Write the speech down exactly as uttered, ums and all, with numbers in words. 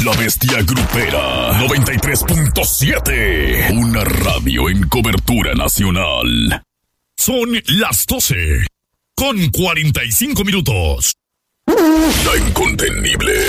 La Bestia Grupera noventa y tres punto siete. Una radio en cobertura nacional. Son las doce con cuarenta y cinco minutos. La Incontenible.